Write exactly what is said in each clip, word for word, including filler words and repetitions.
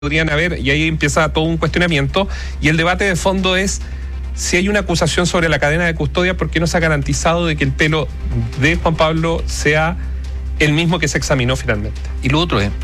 podrían haber, y ahí empieza todo un cuestionamiento, y el debate de fondo es si hay una acusación sobre la cadena de custodia, ¿por qué no se ha garantizado de que el pelo de Juan Pablo sea el mismo que se examinó finalmente? Y lo otro es,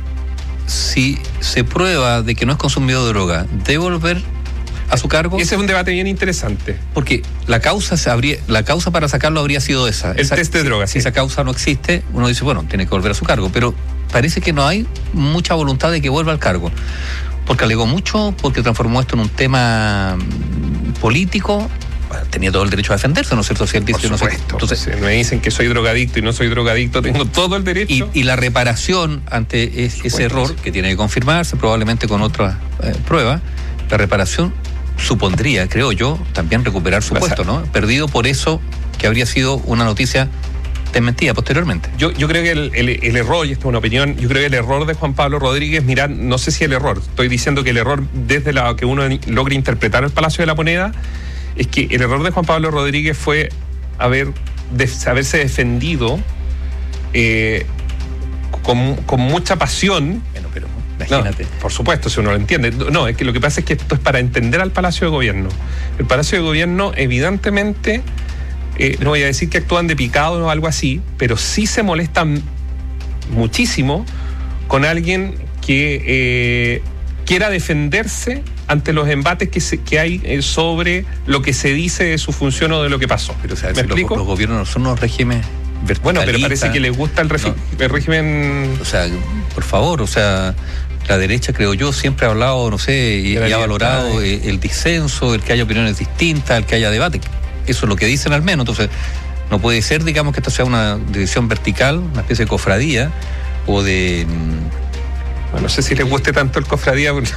si se prueba de que no es consumido droga, ¿debe volver a su cargo? Ese es un debate bien interesante. Porque la causa se habría, la causa para sacarlo habría sido esa. El esa, test de droga, si, sí. Si esa causa no existe, uno dice, bueno, tiene que volver a su cargo. Pero parece que no hay mucha voluntad de que vuelva al cargo. Porque alegó mucho, porque transformó esto en un tema político. Bueno, tenía todo el derecho a defenderse, ¿no es cierto? Si él dice, Por supuesto. No sé, entonces, si me dicen que soy drogadicto y no soy drogadicto, tengo todo el derecho. Y, y la reparación ante es, ese error, que tiene que confirmarse probablemente con otra eh, prueba, la reparación supondría, creo yo, también recuperar su puesto, ¿no? Perdido por eso que habría sido una noticia desmentida posteriormente. Yo, yo creo que el, el, el error, y esta es una opinión, yo creo que el error de Juan Pablo Rodríguez, mirad, no sé si el error, estoy diciendo que el error desde la que uno logra interpretar el Palacio de la Moneda, es que el error de Juan Pablo Rodríguez fue haber, de, haberse defendido eh, con, con mucha pasión. Bueno, pero imagínate. No, por supuesto, si uno lo entiende. No, es que lo que pasa es que esto es para entender al Palacio de Gobierno. El Palacio de Gobierno, evidentemente, eh, no voy a decir que actúan de picado o algo así, pero sí se molestan muchísimo con alguien que eh, quiera defenderse ante los embates que, se, que hay eh, sobre lo que se dice de su función o de lo que pasó. Pero, o sea, ¿Me si explico? Los, los gobiernos no son unos regímenes verticalistas. Bueno, pero parece que les gusta el, regi- no. el régimen... O sea, por favor, o sea, la derecha, creo yo, siempre ha hablado, no sé, y, y ha valorado el, el disenso, el que haya opiniones distintas, el que haya debate. Eso es lo que dicen al menos. Entonces, no puede ser, digamos, que esto sea una división vertical, una especie de cofradía, o de... Bueno, no sé si les guste tanto el cofradía, porque...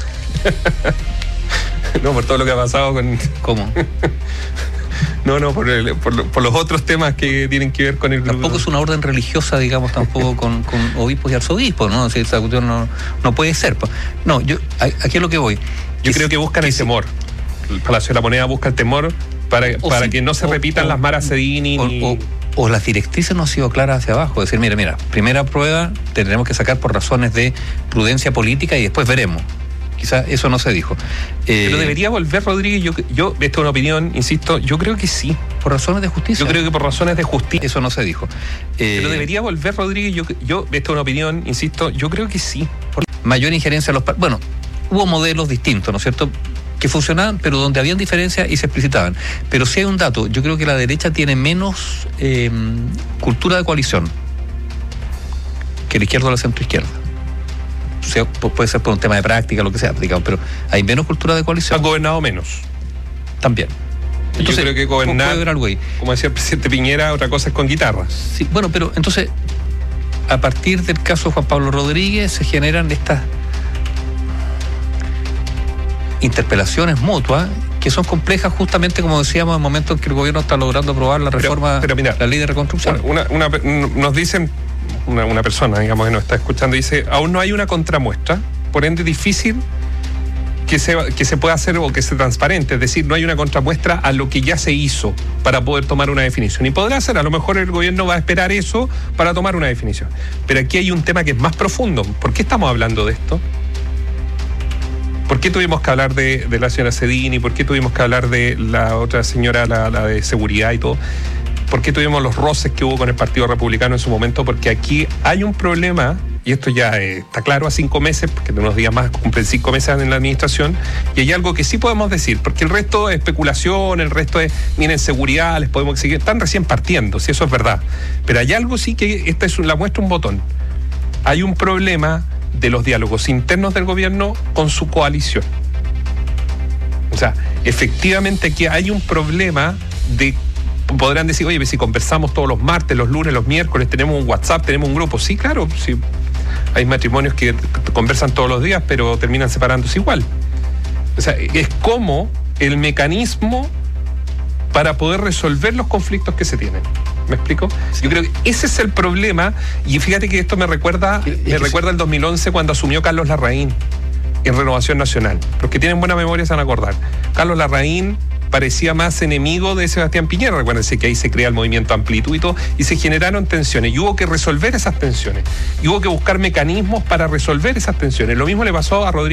no, por todo lo que ha pasado con... ¿Cómo? No, no, por, el, por, por los otros temas que tienen que ver con el grupo. Tampoco es una orden religiosa, digamos, tampoco con, con obispos y arzobispos, ¿no? O sea, esa cuestión no, no puede ser. No, yo, aquí es lo que voy. Yo creo que buscan que el sí. temor. El Palacio de la Moneda busca el temor para, para sí, que no se o, repitan o, las Mara Cedini. O, ni... o, o las directrices no han sido claras hacia abajo. Es decir, mira, mira, primera prueba tendremos que sacar por razones de prudencia política y después veremos. Quizás eso no se dijo. Eh, Pero debería volver Rodríguez, yo, yo, esta es una opinión, insisto, yo creo que sí. ¿Por razones de justicia? Yo creo que por razones de justicia. Eso no se dijo. Eh, Pero debería volver Rodríguez, yo, yo, esta es una opinión, insisto, yo creo que sí. Por mayor injerencia en los... Bueno, hubo modelos distintos, ¿no es cierto?, que funcionaban, pero donde habían diferencias y se explicitaban. Pero sí hay un dato, yo creo que la derecha tiene menos eh, cultura de coalición que la izquierda o la centroizquierda. O sea, puede ser por un tema de práctica, lo que sea, digamos, pero hay menos cultura de coalición. Han gobernado menos. También. Entonces, yo creo que gobernar, puede ver algo ahí. Como decía el presidente Piñera, otra cosa es con guitarras. Sí, bueno, pero entonces, a partir del caso de Juan Pablo Rodríguez, se generan estas interpelaciones mutuas que son complejas justamente, como decíamos, en el momento en que el gobierno está logrando aprobar la reforma, pero, pero mira, la ley de reconstrucción. Una, una, nos dicen, una, una persona, digamos, que nos está escuchando, dice, aún no hay una contramuestra, por ende difícil que se, que se pueda hacer o que se transparente, es decir, no hay una contramuestra a lo que ya se hizo para poder tomar una definición. Y podrá ser, a lo mejor el gobierno va a esperar eso para tomar una definición. Pero aquí hay un tema que es más profundo. ¿Por qué estamos hablando de esto? ¿Por qué tuvimos que hablar de, de la señora Cedini? ¿Por qué tuvimos que hablar de la otra señora, la, la de seguridad y todo? ¿Por qué tuvimos los roces que hubo con el Partido Republicano en su momento? Porque aquí hay un problema, y esto ya eh, está claro a cinco meses, porque en unos días más cumplen cinco meses en la administración, y hay algo que sí podemos decir, porque el resto es especulación, el resto es, miren, seguridad, les podemos seguir, están recién partiendo, si eso es verdad. Pero hay algo sí que, esta es la muestra un botón. Hay un problema de los diálogos internos del gobierno con su coalición. O sea, efectivamente aquí hay un problema de, podrán decir, oye, si conversamos todos los martes, los lunes, los miércoles, tenemos un WhatsApp, tenemos un grupo. Sí, claro, sí, hay matrimonios que conversan todos los días, pero terminan separándose igual. O sea, es como el mecanismo para poder resolver los conflictos que se tienen. ¿Me explico? Yo creo que ese es el problema, y fíjate que esto me recuerda, me recuerda el dos mil once cuando asumió Carlos Larraín en Renovación Nacional. Los que tienen buena memoria se van a acordar. Carlos Larraín parecía más enemigo de Sebastián Piñera. Recuérdense que ahí se crea el movimiento Amplitud y todo, y se generaron tensiones, y hubo que resolver esas tensiones, y hubo que buscar mecanismos para resolver esas tensiones. Lo mismo le pasó a Rodrigo